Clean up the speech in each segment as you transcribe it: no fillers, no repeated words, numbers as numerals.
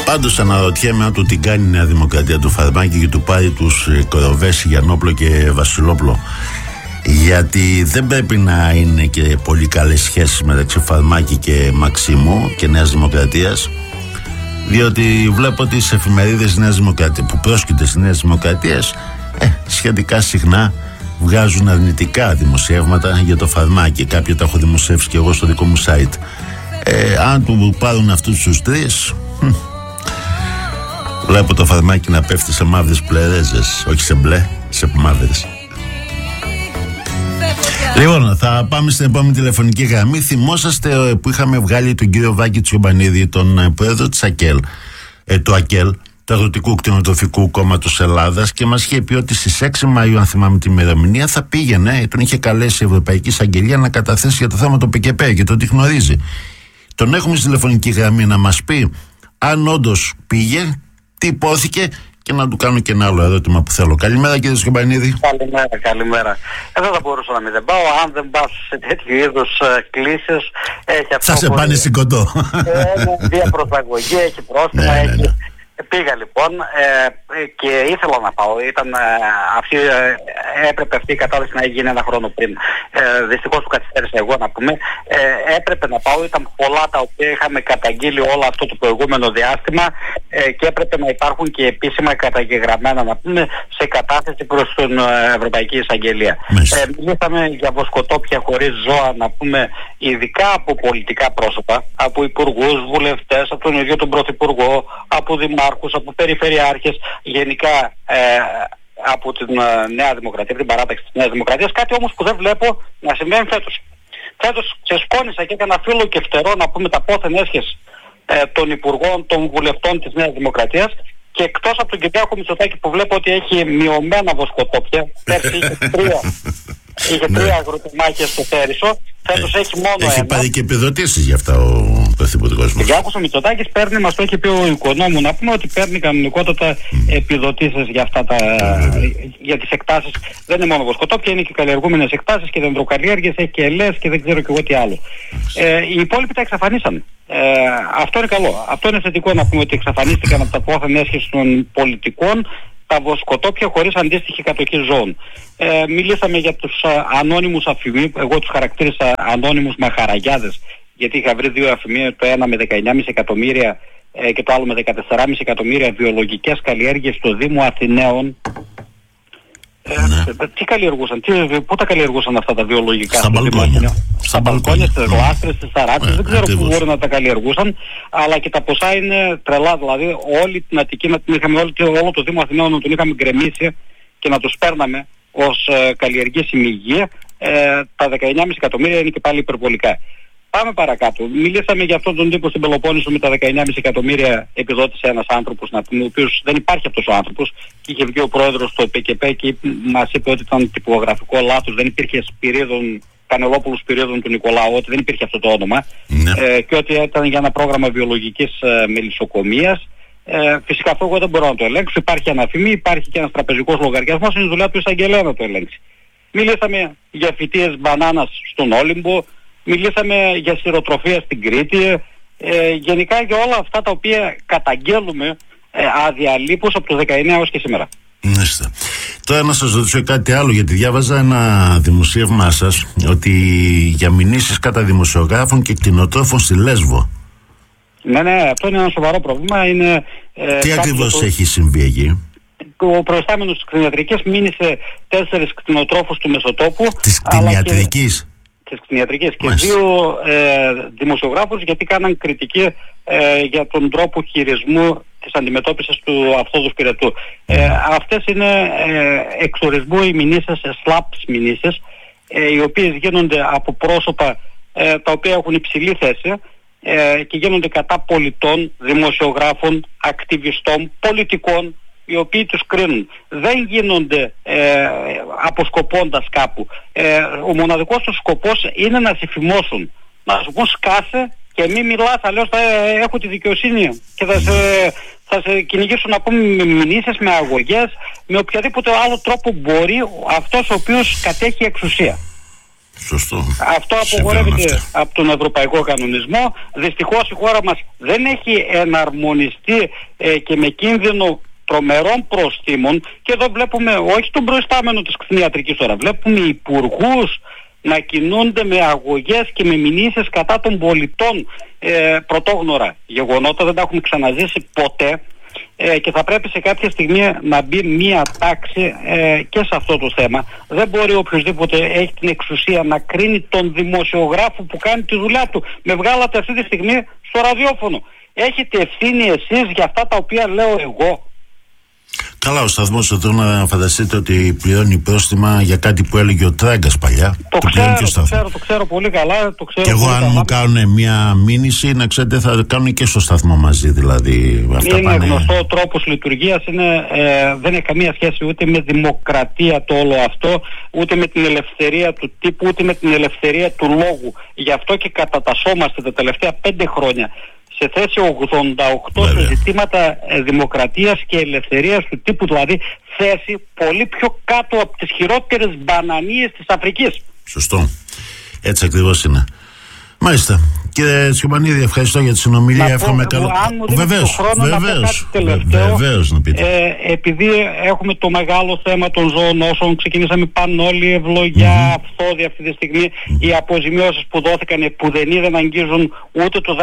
Πάντως αναρωτιέμαι αν του την κάνει η Νέα Δημοκρατία του Φαρμάκη και του πάρει τους κοροβές Γιαννόπλο και Βασιλόπλο. Γιατί δεν πρέπει να είναι και πολύ καλές σχέσεις μεταξύ Φαρμάκη και Μαξίμου και Νέας Δημοκρατίας, διότι βλέπω ότι στις εφημερίδες Νέας Δημοκρατίας, που πρόσκειται στις Νέας Δημοκρατίας, σχετικά συχνά βγάζουν αρνητικά δημοσιεύματα για το Φαρμάκη. Κάποια τα έχω δημοσιεύσει και εγώ στο δικό μου site. Αν του πάρουν αυτούς τους τρεις, βλέπω το Φαρμάκη να πέφτει σε μαύρες πλερέζες, όχι σε μπλε, σε μαύρες. Λοιπόν, θα πάμε στην επόμενη τηλεφωνική γραμμή. Θυμόσαστε που είχαμε βγάλει τον κύριο Βάκη Τσιομπανίδη, τον πρόεδρο της ΑΚΕΛ, του ΑΚΕΛ, του Αγροτικού Κτηνοτροφικού Κόμματος Ελλάδας, και μας είχε πει ότι στις 6 Μαΐου, αν θυμάμαι την ημερομηνία, θα πήγαινε, τον είχε καλέσει η Ευρωπαϊκή Εισαγγελία να καταθέσει για το θέμα του ΠΚΠ και το ότι γνωρίζει. Τον έχουμε στη τηλεφωνική γραμμή να μας πει αν όντως πήγε, τι υπόθηκε, και να του κάνω και ένα άλλο ερώτημα που θέλω. Καλημέρα, κύριε Τσιομπανίδη. Καλημέρα. Δεν θα μπορούσα να μην πάω. Αν δεν πάω σε τέτοιου είδους κλήσεις, έχει αυτό. Θα σε πάνε συγκοντό. Έχει διαπροσαγωγή, έχει πρόστιμα, έχει. Πήγα λοιπόν και ήθελα να πάω. Έπρεπε αυτή η κατάσταση να γίνει ένα χρόνο πριν. Δυστυχώς του καθυστέρησα εγώ, να πούμε. Έπρεπε να πάω. Ήταν πολλά τα οποία είχαμε καταγγείλει όλο αυτό το προηγούμενο διάστημα και έπρεπε να υπάρχουν και επίσημα καταγεγραμμένα, να πούμε, σε κατάθεση προς την Ευρωπαϊκή Εισαγγελία. Μιλήσαμε για βοσκοτόπια χωρίς ζώα, να πούμε, ειδικά από πολιτικά πρόσωπα, από υπουργούς, βουλευτές, από τον ίδιο τον Πρωθυπουργό, από δημάρχους, από περιφερειάρχες, γενικά από την Νέα Δημοκρατία, την παράταξη της Νέας Δημοκρατίας. Κάτι όμως που δεν βλέπω να συμβαίνει φέτος. Φέτος ξεσκόνησα και έκανα φίλο και φτερό, να πούμε, τα πόθεν έσχες των υπουργών, των βουλευτών της Νέας Δημοκρατίας, και εκτός από τον Κυριάκο Μητσοτάκη που βλέπω ότι έχει μειωμένα βοσκοτόπια, πέρσι είχε τρία αγροτεμάχια στο Θέρισο, φέτος έχει μόνο ένα. Έχει πάρει και επιδοτήσεις γι' αυτά ο Πρωθυπουργός μας. Κυριάκος ο Μητσοτάκης παίρνει, μας το έχει πει ο οικονόμου, να πούμε, ότι παίρνει κανονικότατα επιδοτήσεις για αυτά για τις εκτάσεις. Δεν είναι μόνο βοσκοτόπια, είναι και καλλιεργούμενες εκτάσεις και δεντροκαλλιέργειες, έχει και ελαιές και δεν ξέρω και εγώ τι άλλο. Οι υπόλοιποι τα εξαφανίσαν. Αυτό είναι καλό. Αυτό είναι θετικό, να πούμε, ότι εξαφανίστηκαν από τα πόθεν έσχες των πολιτικών τα βοσκοτόπια χωρίς αντίστοιχη κατοχή ζώων. Μιλήσαμε για τους ανώνυμους αφημί, εγώ τους χαρακτήρισα ανώνυμους μαχαραγιάδες, γιατί είχα βρει δύο αφημίες, το ένα με 19,5 εκατομμύρια και το άλλο με 14,5 εκατομμύρια βιολογικές καλλιέργειες στο Δήμο Αθηναίων. Τι καλλιεργούσαν, πού τα καλλιεργούσαν αυτά τα βιολογικά? Στα μπαλκόνια, στις γλάστρες, στις ταράτσες, δεν ξέρω πού μπορεί να τα καλλιεργούσαν, αλλά και τα ποσά είναι τρελά. Δηλαδή όλη την Αττική να την είχαμε, όλο το Δήμο Αθηναίων να τον είχαμε γκρεμίσει και να τους παίρναμε ως καλλιεργήσιμη γη. Τα 19,5 εκατομμύρια είναι και πάλι υπερβολικά. Πάμε παρακάτω. Μιλήσαμε για αυτόν τον τύπο στην Πελοπόννησο με τα 19,5 εκατομμύρια επιδότησε ένας άνθρωπος, να πούμε, ο οποίος δεν υπάρχει αυτός ο άνθρωπος, και είχε βγει ο πρόεδρος στο ΠΚΠ και μας είπε ότι ήταν τυπογραφικό λάθος, δεν υπήρχε Κανελόπουλου Σπυρίδων του Νικολάου, ότι δεν υπήρχε αυτό το όνομα, και ότι ήταν για ένα πρόγραμμα βιολογικής μελισσοκομείας. Φυσικά αυτό εγώ δεν μπορώ να το ελέγξω. Υπάρχει ένα αφημί, υπάρχει και ένας τραπεζικός λογαριασμός, είναι δουλειά του εισαγγελέα να το ελέγξει. Μιλήσαμε για φυτίες μπανάνας στον Όλυμπο. Μιλήσαμε για σειροτροφία στην Κρήτη, γενικά για όλα αυτά τα οποία καταγγέλουμε αδιαλείπως από το 19 έως και σήμερα. Τώρα να σας ρωτήσω κάτι άλλο, γιατί διάβαζα ένα δημοσίευμά σας ότι για μηνύσεις κατά δημοσιογράφων και κτηνοτρόφων στη Λέσβο. Ναι, αυτό είναι ένα σοβαρό πρόβλημα. Τι ακριβώς έχει συμβεί εκεί? Ο προϊστάμενος της κτηνιατρικής μήνυσε 4 κτηνοτρόφους του Μεσοτόπου. Της κτηνιατρικής? Της κτηνιατρικής και 2 δημοσιογράφους, γιατί κάναν κριτική για τον τρόπο χειρισμού της αντιμετώπισης του αυτόδους πυρετού. Αυτές είναι εξορισμού οι μηνύσεις, slaps μηνύσεις, οι οποίες γίνονται από πρόσωπα τα οποία έχουν υψηλή θέση και γίνονται κατά πολιτών, δημοσιογράφων, ακτιβιστών, πολιτικών, οι οποίοι τους κρίνουν. Δεν γίνονται αποσκοπώντας κάπου. Ο μοναδικός τους σκοπός είναι να σε φημώσουν. Να σου πούν σκάσε και μη μιλάς, αλλιώς θα έχω τη δικαιοσύνη και θα σε κυνηγήσουν, να πούμε, με μηνύσεις, με αγωγές, με οποιαδήποτε άλλο τρόπο μπορεί αυτός ο οποίος κατέχει εξουσία. Σωστό. Αυτό απογορεύεται από τον Ευρωπαϊκό Κανονισμό. Δυστυχώς η χώρα μας δεν έχει εναρμονιστεί και με κίνδυνο τρομερών προστίμων, και εδώ βλέπουμε όχι τον προϊστάμενο της κτηνιατρικής τώρα, βλέπουμε υπουργούς να κινούνται με αγωγές και με μηνύσεις κατά των πολιτών, πρωτόγνωρα γεγονότα, δεν τα έχουμε ξαναζήσει ποτέ, και θα πρέπει σε κάποια στιγμή να μπει μία τάξη και σε αυτό το θέμα. Δεν μπορεί οποιοδήποτε έχει την εξουσία να κρίνει τον δημοσιογράφο που κάνει τη δουλειά του. Με βγάλατε αυτή τη στιγμή στο ραδιόφωνο. Έχετε ευθύνη εσείς για αυτά τα οποία λέω εγώ? Καλά, ο σταθμός εδώ, να φανταστείτε ότι πληρώνει πρόστιμα για κάτι που έλεγε ο Τράγκας παλιά. Το ξέρω πολύ καλά. Και εγώ αν μου κάνουν μια μήνυση, να ξέρετε, θα κάνουν και στο σταθμό μαζί, δηλαδή. Αυτά είναι γνωστό τρόπος λειτουργίας, δεν έχει καμία σχέση ούτε με δημοκρατία το όλο αυτό, ούτε με την ελευθερία του τύπου, ούτε με την ελευθερία του λόγου. Γι' αυτό και κατατασσόμαστε τα τελευταία 5 χρόνια σε θέση 88 σε ζητήματα δημοκρατίας και ελευθερίας του τύπου, δηλαδή θέση πολύ πιο κάτω από τις χειρότερες μπανανίες της Αφρικής. Σωστό. Έτσι ακριβώς είναι. Μάλιστα. Κύριε Τσιομπανίδη, ευχαριστώ για τη συνομιλία. Εύχομαι καλό. Αν μου δίνετε το χρόνο να πω κάτι τελευταίο. Βεβαίως, να πείτε. Επειδή έχουμε το μεγάλο θέμα των ζωονόσων, ξεκινήσαμε πανόλη, ευλογιά, αυθόδια αυτή τη στιγμή. Οι αποζημιώσεις που δόθηκαν που δεν αγγίζουν ούτε το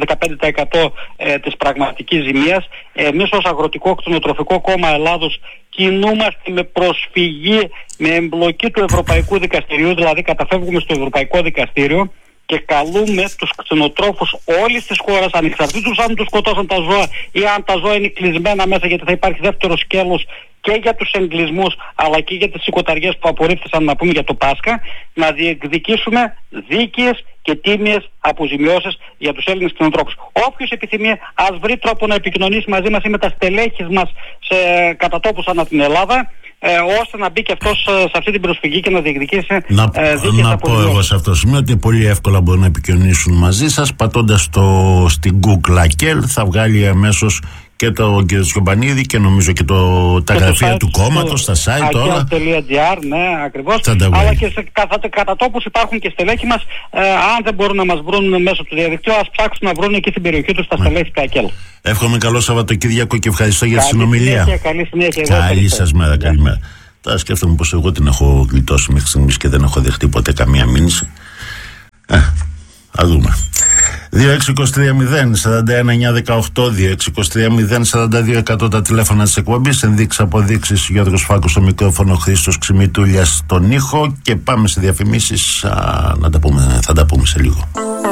10-15% της πραγματικής ζημίας. Εμείς ως Αγροτικό Κτηνοτροφικό Κόμμα Ελλάδος κινούμαστε με προσφυγή, με εμπλοκή του Ευρωπαϊκού Δικαστηρίου, δηλαδή καταφεύγουμε στο Ευρωπαϊκό Δικαστήριο και καλούμε τους κτηνοτρόφους όλης της χώρας, ανεξαρτήτως αν τους σκοτώσαν τα ζώα ή αν τα ζώα είναι κλεισμένα μέσα, γιατί θα υπάρχει δεύτερο σκέλος και για τους εγκλισμούς αλλά και για τις οικοταριές που απορρίφθησαν, να πούμε, για το Πάσχα, να διεκδικήσουμε δίκαιες και τίμιες αποζημιώσεις για τους Έλληνες κτηνοτρόφους. Όποιος επιθυμεί, ας βρει τρόπο να επικοινωνήσει μαζί μας ή με τα στελέχη μας σε κατατόπους ανά την Ελλάδα, ώστε να μπει και αυτός σε αυτή την προσφυγή και να διεκδικήσει δίκαιες να πω εγώ σε αυτό το σημείο ότι πολύ εύκολα μπορούν να επικοινωνήσουν μαζί σας πατώντας στην Google Ακέλ, θα βγάλει αμέσως και το κύριο Τσιομπανίδη και νομίζω και τα γραφεία του κόμματος, τα site όλα. Akeel.gr, ναι, ακριβώς. Αλλά και σε κατατόπους υπάρχουν και στελέχη μας. Αν δεν μπορούν να μας βρουν μέσω του διαδικτύου, ας ψάξουν να βρουν εκεί στην περιοχή τους τα στελέχη του Ακέλ. Εύχομαι καλό Σαββατοκύριακο και ευχαριστώ για τη συνομιλία. Καλή συνέχεια. Καλή σας μέρα, καλημέρα. Τώρα σκέφτομαι πως εγώ την έχω γλιτώσει μέχρι στιγμής και δεν έχω δεχτεί ποτέ καμία μήνυση. Ας δούμε. 2-6-23-0-41-9-18 2-6-23-0-42 τα τηλέφωνα της εκπομπής. Ενδείξεις, αποδείξεις. Γιώργος Φάκος στο μικρόφωνο, Χρήστος Ξημητούλιας στον ήχο. Και πάμε σε διαφημίσεις. Θα τα πούμε σε λίγο.